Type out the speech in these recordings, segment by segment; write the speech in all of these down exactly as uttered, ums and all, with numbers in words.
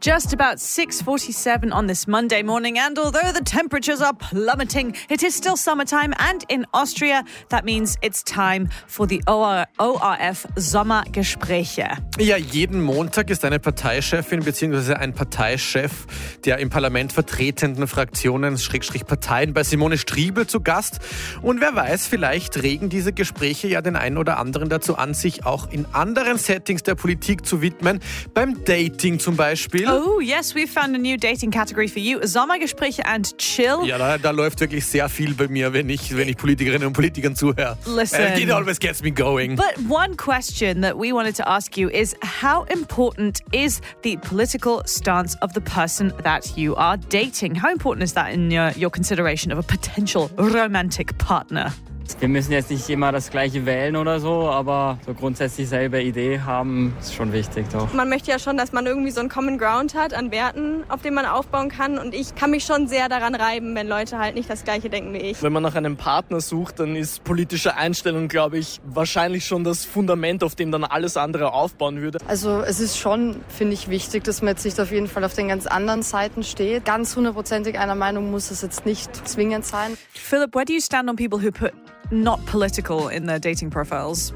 Just about six forty-seven on this Monday morning, and although the temperatures are plummeting, it is still summertime, and in Austria, that means it's time for the O R F Sommergespräche. Ja, jeden Montag ist eine Parteichefin bzw. ein Parteichef der im Parlament vertretenen Fraktionen, Schrägstrich Parteien, bei Simone Striebel zu Gast. Und wer weiß, vielleicht regen diese Gespräche ja den einen oder anderen dazu an, sich auch in anderen Settings der Politik zu widmen, beim Dating zum Beispiel. Oh, yes, we found a new dating category for you. Sommergespräche and chill. Ja, da, da läuft wirklich sehr viel bei mir, wenn ich, wenn ich Politikerinnen und Politikern zuhöre. Listen. Uh, it always gets me going. But one question that we wanted to ask you is, how important is the political stance of the person that you are dating? How important is that in your, your consideration of a potential romantic partner? Wir müssen jetzt nicht immer das Gleiche wählen oder so, aber so grundsätzlich selbe Idee haben, ist schon wichtig doch. Man möchte ja schon, dass man irgendwie so einen Common Ground hat an Werten, auf denen man aufbauen kann. Und ich kann mich schon sehr daran reiben, wenn Leute halt nicht das Gleiche denken wie ich. Wenn man nach einem Partner sucht, dann ist politische Einstellung, glaube ich, wahrscheinlich schon das Fundament, auf dem dann alles andere aufbauen würde. Also es ist schon, finde ich, wichtig, dass man jetzt nicht auf jeden Fall auf den ganz anderen Seiten steht. Ganz hundertprozentig einer Meinung muss es jetzt nicht zwingend sein. Philip, where do you stand on people who put not political in their dating profiles?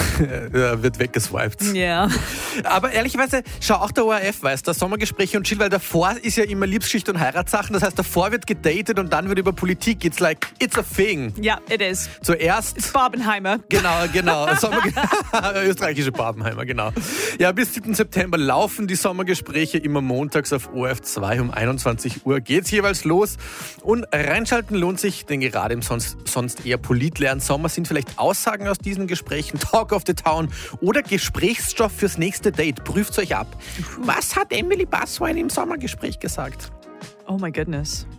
Ja, wird weggeswiped. Ja. Yeah. Aber ehrlicherweise, schau, auch der O R F weiß das, Sommergespräche und Chill, weil davor ist ja immer Liebesgeschichte und Heiratssachen. Das heißt, davor wird gedatet und dann wird über Politik. It's like, it's a thing. Ja, yeah, it is. Zuerst... It's Barbenheimer. Genau, genau. Österreichische Barbenheimer, genau. Ja, bis siebten September laufen die Sommergespräche immer montags auf O R F zwei um einundzwanzig Uhr. Geht's jeweils los. Und reinschalten lohnt sich, denn gerade im sonst, sonst eher politleeren Sommer sind vielleicht Aussagen aus diesen Gesprächen, Talk of the Town oder Gesprächsstoff fürs nächste Date. Prüft's euch ab. Was hat Emily Basswein im Sommergespräch gesagt? Oh my goodness.